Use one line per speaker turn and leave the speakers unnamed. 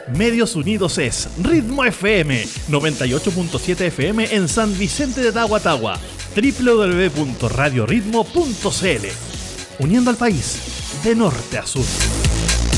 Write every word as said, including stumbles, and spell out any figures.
Medios Unidos es Ritmo F M, noventa y ocho punto siete F M en San Vicente de Tahuatahua, doble u doble u doble u punto radio ritmo punto c l, uniendo al país de norte a sur.